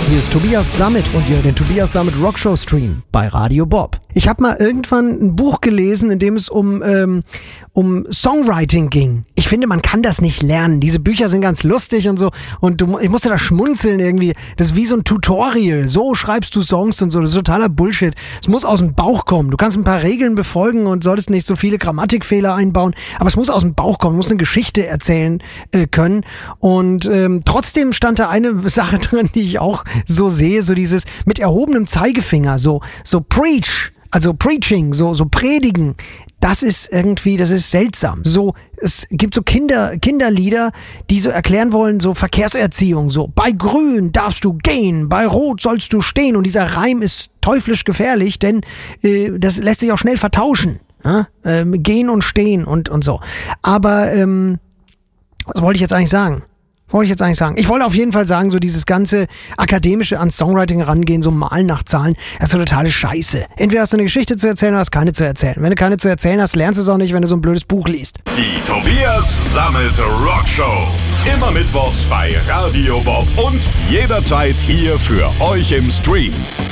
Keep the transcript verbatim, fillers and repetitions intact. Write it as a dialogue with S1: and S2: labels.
S1: Hier ist Tobias Sammet und ihr den Tobias Sammet Rockshow Stream bei Radio Bob. Ich habe mal irgendwann ein Buch gelesen, in dem es um, ähm, um Songwriting ging. Ich finde, man kann das nicht lernen. Diese Bücher sind ganz lustig und so. Und du, ich musste da schmunzeln irgendwie. Das ist wie so ein Tutorial. So schreibst du Songs und so. Das ist totaler Bullshit. Es muss aus dem Bauch kommen. Du kannst ein paar Regeln befolgen und solltest nicht so viele Grammatikfehler einbauen. Aber es muss aus dem Bauch kommen. Du musst eine Geschichte erzählen äh, können. Und ähm, trotzdem stand da eine Sache drin, die ich auch so sehe. So dieses mit erhobenem Zeigefinger. So, so preach. Also Preaching, so, so Predigen, das ist irgendwie, das ist seltsam. So, es gibt so Kinder, Kinderlieder, die so erklären wollen, so Verkehrserziehung, so bei Grün darfst du gehen, bei Rot sollst du stehen. Und dieser Reim ist teuflisch gefährlich, denn äh, das lässt sich auch schnell vertauschen. Ja? Ähm, gehen und stehen und, und so. Aber, ähm, was wollte ich jetzt eigentlich sagen? Wollte ich jetzt eigentlich sagen. Ich wollte auf jeden Fall sagen, so dieses ganze akademische ans Songwriting rangehen, so Malen nach Zahlen, das ist so totale Scheiße. Entweder hast du eine Geschichte zu erzählen oder hast keine zu erzählen. Wenn du keine zu erzählen hast, lernst du es auch nicht, wenn du so ein blödes Buch liest.
S2: Die Tobias Sammet Rockshow. Immer mittwochs bei Radio Bob und jederzeit hier für euch im Stream.